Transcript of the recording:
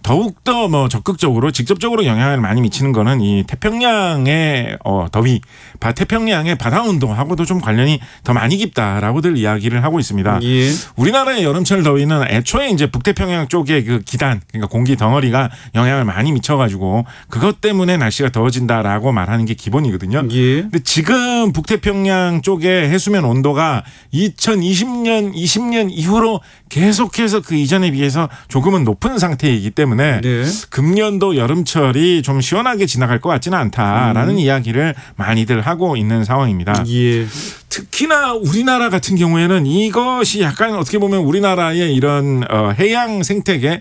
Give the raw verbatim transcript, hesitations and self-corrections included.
더욱더 뭐 적극적으로 직접적으로 영향을 많이 미치는 거는 이 태평양의 어, 더위, 바, 태평양의 바다 온도하고도 좀 관련이 더 많이 깊다라고들 이야기를 하고 있습니다. 예. 우리나라의 여름철 더위는 애초에 이제 북태평양 쪽의 그 기단, 그러니까 공기 덩어리가 영향을 많이 미쳐가지고 그것 때문에 날씨가 더워진다라고 말하는 게 기본이거든요. 예. 근데 지금 북태평양 쪽의 해수면 온도가 이천이십 년, 이십 년 이후로 계속해서 그 이전에 비해서 조금은 높은 상태이기 때문에 네. 금년도 여름철이 좀 시원하게 지나갈 것 같지는 않다라는 음. 이야기를 많이들 하고 있는 상황입니다. 예. 특히나 우리나라 같은 경우에는 이것이 약간 어떻게 보면 우리나라의 이런 어 해양 생태계